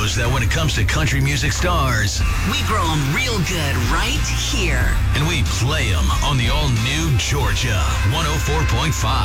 knows that when it comes to country music stars, we grow them real good right here. and we play them on the all-new Georgia 104.5.